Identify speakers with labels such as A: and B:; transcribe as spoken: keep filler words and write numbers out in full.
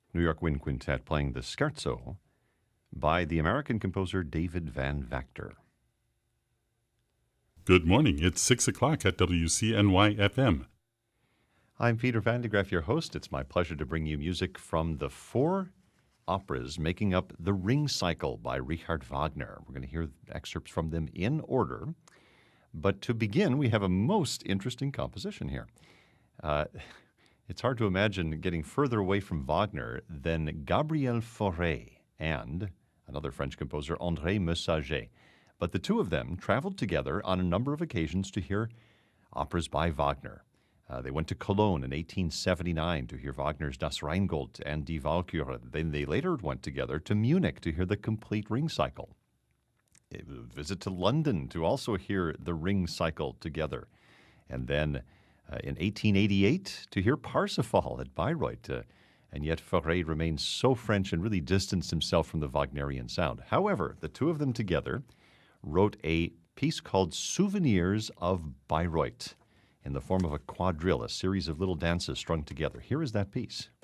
A: New York Wind Quintet playing the Scherzo by the American composer David Van Vactor.
B: Good morning. It's six o'clock at W C N Y F M.
A: I'm Peter Van de Graaff, your host. It's my pleasure to bring you music from the four operas making up The Ring Cycle by Richard Wagner. We're going to hear excerpts from them in order. But to begin, we have a most interesting composition here. Uh, it's hard to imagine getting further away from Wagner than Gabriel Fauré and another French composer, André Messager. But the two of them traveled together on a number of occasions to hear operas by Wagner. Uh, they went to Cologne in eighteen seventy-nine to hear Wagner's Das Rheingold and Die Walküre. Then they later went together to Munich to hear the complete Ring Cycle. A visit to London to also hear the Ring Cycle together. And then uh, in eighteen eighty-eight to hear Parsifal at Bayreuth. Uh, and yet Fauré remains so French and really distanced himself from the Wagnerian sound. However, the two of them together wrote a piece called Souvenirs of Bayreuth in the form of a quadrille, a series of little dances strung together. Here is that piece.